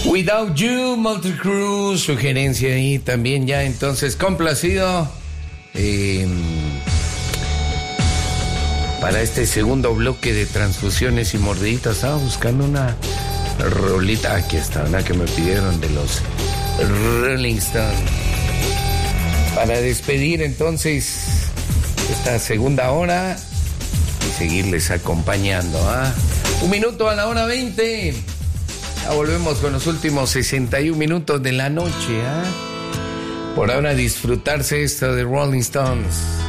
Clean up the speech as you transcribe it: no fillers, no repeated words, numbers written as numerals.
Without You, Motley Crue, sugerencia ahí también ya entonces complacido para este segundo bloque de transfusiones y mordiditas. Estaba buscando una rolita, aquí está, una que me pidieron de los Rolling Stones para despedir entonces esta segunda hora y seguirles acompañando. 1 minuto a la hora 20. Ya volvemos con los últimos 61 minutos de la noche. Por ahora disfrutarse esto de Rolling Stones.